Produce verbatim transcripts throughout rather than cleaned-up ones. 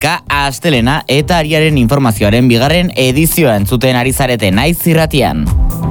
Ka astelena eta ariaren informazioaren bigarren edizioa entzuten ari zarete naiz irratian.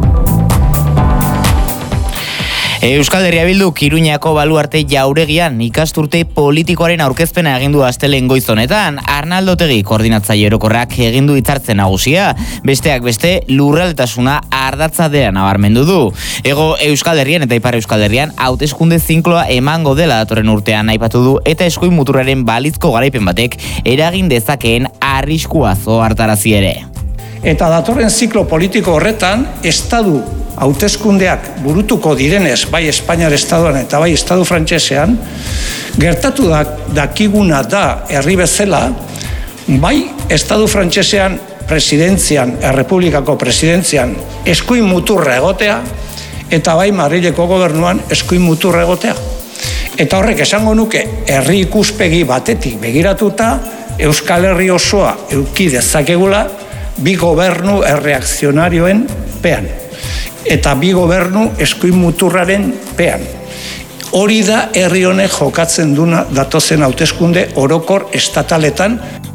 Euskal Herria Bilduk Iruñako Baluarte jauregian ikasturte politikoaren aurkezpena egin du astelehen goiz honetan. Arnaldo Otegi koordinatzaile orokorrak egin du hitzartze nagusia, besteak beste lurraldetasuna ardatzadean nabarmendu du. Ego Euskal Herrian eta Ipar Euskal Herrian hauteskunde zinkloa emango dela datorren urtean aipatu du eta eskuin muturraren balizko garaipen batek eragin dezakeen arriskua ohartarazi ere. Eta datorren ziklo politiko horretan estadu hauteskundeak burutuko direnez, bai Espainiar Estatuan eta bai Estatu Frantsesean, gertatu da, dakiguna da herri bezala, bai Estatu Frantsesean presidentzian, errepublikako presidentzian eskuin muturra egotea, eta bai Madrileko gobernuan eskuin muturra egotea. Eta horrek esango nuke herri ikuspegi batetik begiratuta, Euskal Herri osoa eduki dezakegula bi gobernu erreakzionarioen pean. Eta bi gobernu eskuin muturraren pean. Hori da herri honek jokatzen duna datozen hauteskunde orokor estataletan.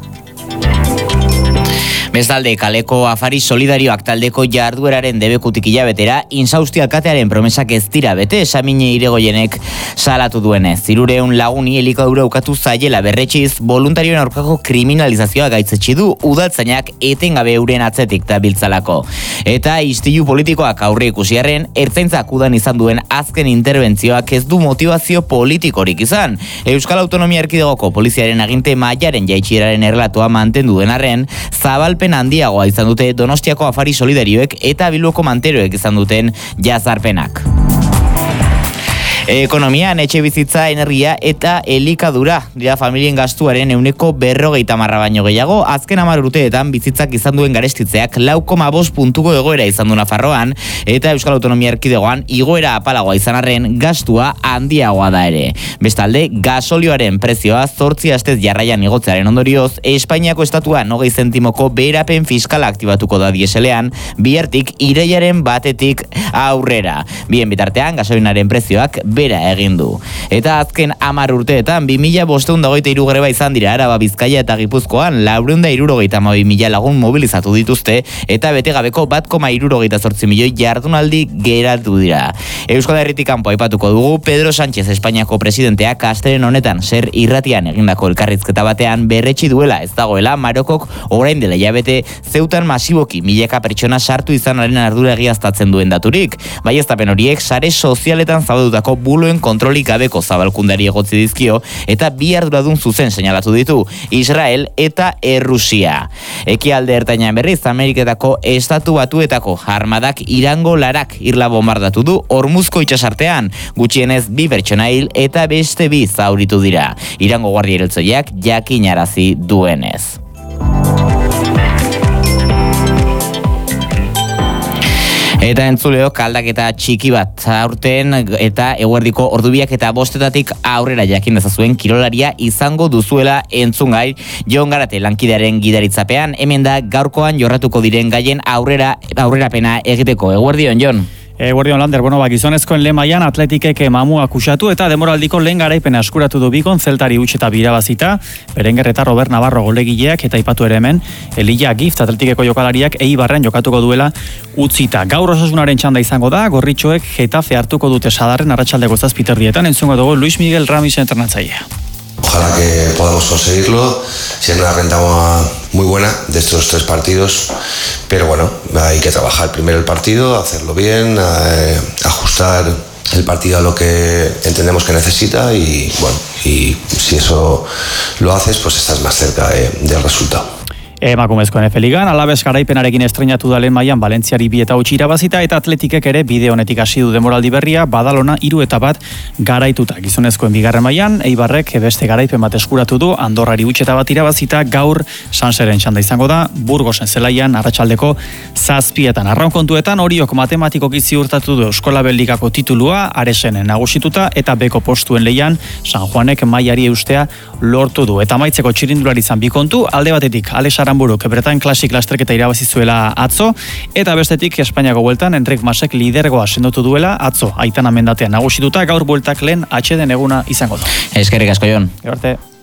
Bestalde, kaleko afari solidarioak taldeko jardueraren debekutik hilabetera, Insausti alkatearen promesak ez dira bete, Samine Irigoyenek salatu duenez. Zirureun laguni elikadura ukatu zaiela berretxiz, voluntarioen aurkako kriminalizazioa gaitzetsi du, udaltzainak etengabe euren atzetik dabiltzalako. Eta istilu politikoak aurre ikusiarren, ertzaintzak udan izan duen azken interbentzioak ez du motivazio politikorik izan. Euskal Autonomia Erkidegoko poliziaren aginte mailaren jaitsieraren erlatoa mantendu den arren, zabalpen handiagoa izan dute Donostiako afari solidarioek eta Bilboko manteroek izan duten jazarpenak. Ekonomian, etxe bizitza, energia eta elikadura dira familien gastuaren ehuneko berrogeita marra baino gehiago, azken hamar urteetan bizitzak izan duen garestitzeak lau koma bost puntuko egoera izan du Nafarroan eta Euskal Autonomia Erkidegoan igoera apalagoa izan arren gastua handiagoa da ere. Bestalde, gasolioaren prezioa zortzi astez jarraian igotzearen ondorioz, Espainiako estatuan hogei zentimoko beherapen fiskala aktibatuko da dieselean, bihartik irailaren batetik aurrera. Bien bitartean, gasolinaren prezioak bera egin du. Eta azken hamar urteetan, bi mila bostehun eta hogeita hiru greba izan dira Araba, Bizkaia eta Gipuzkoan, laurehun eta hirurogeita hamabi mila lagun mobilizatu dituzte, eta betegabeko bat koma hirurogeita zortzi milioi jardunaldi geratu dira. Euskal Herritik kanpo aipatuko dugu, Pedro Sánchez Espainiako presidenteak astelehen honetan zer irratian egindako elkarrizketa batean berretsi duela ez dagoela Marokok orain dela hilabete zeutan masiboki milaka pertsona sartu izanaren ardura egiaztatzen duen daturik. Baieztapen horiek sare sozialetan zabaldutako buloen kontrolik gabeko zabalkundari egotzi dizkio eta bi arduradun zuzen seinalatu ditu, Israel eta Errusia. Ekialde ertainan berriz, Ameriketako estatu batuetako armadak Irango larak irla bombardatu du Hormuzko itsasartean, gutxienez bi pertsona hil eta beste bi zauritu dira. Irango guardia irailtzaileak jakinarazi duenez. Eta entzuleok aldaketa txiki bat aurten eta eguerdiko ordubiak eta bostetatik aurrera jakin dezazuen kirolaria izango duzuela entzungai Jon Garate lankidearen gidaritzapean, hemen da gaurkoan jorratuko diren gaien aurrera aurrerapena egiteko. Eguerdion, Jon. Eguerdion Lander, bueno, ba, gizonezkoen lehen mailan Atletikek mamuak usatu eta demoraldiko lehen garaipena eskuratu du bikon zeltari huts eta birabazita, Berenguer eta Robert Navarro golegileak eta aipatu ere hemen, Elia Gift Atletikeko jokalariak Eibarren jokatuko duela utzita. Gaur Osasunaren txanda izango da, Gorritxoek Getafe hartuko dute Sadarren arratsaldeko zazpiterdietan, entzungo dugu Luis Miguel Ramis entrenatzailea. Ojalá que podamos conseguirlo, siendo una renta muy buena de estos tres partidos, pero bueno, hay que trabajar primero el partido, hacerlo bien, eh, ajustar el partido a lo que entendemos que necesita y bueno, y si eso lo haces, pues estás más cerca de, del resultado. Emakumezkoen Efe Ligan, Alabes garaipenarekin estreinatu da lehen mailan Valentziari bi eta huts irabazita eta Atletikek ere bide honetik hasi du demoraldi berria, Badalona hiru eta bat garaituta. Gizonezkoen bigarren mailan, Eibarrek beste garaipen bat eskuratu du, Andorrari huts eta bat irabazita, gaur Sanseren txanda izango da, Burgosen zelaian arratsaldeko zazpietan. Arraun kontuetan Oriok matematikoki ziurtatu du Euskolabel Ligako titulua, Aresen nagusituta eta beko postuen leian San Juanek mailari eustea lortu du. Eta amaitzeko txirindulari izan bi kontu, alde batetik Alex Aranburuk Bretan Classic lasterketa irabazi zuela atzo, eta bestetik Espainiako bueltan Enric Masek lidergoa sendotu duela atzo, Aitana Mendatea nagusituta, gaur bueltak lehen atxeden eguna izango da. Eskerrik asko, Jon. Gero arte.